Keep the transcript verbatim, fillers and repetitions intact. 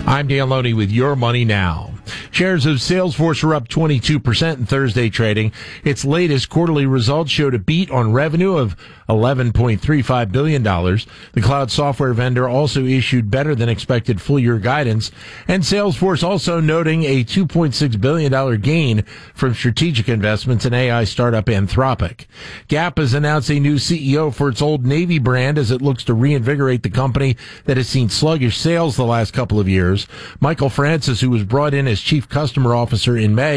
I'm Dan Loney with Your Money Now. Shares of Salesforce are up twenty-two percent in Thursday trading. Its latest quarterly results showed a beat on revenue of eleven point three five billion dollars. The cloud software vendor also issued better than expected full-year guidance, and Salesforce also noting a two point six billion dollars gain from strategic investments in A I startup Anthropic. Gap has announced a new C E O for its Old Navy brand as it looks to reinvigorate the company that has seen sluggish sales the last couple of years. Michael Francis, who was brought in as Chief Customer Officer in May,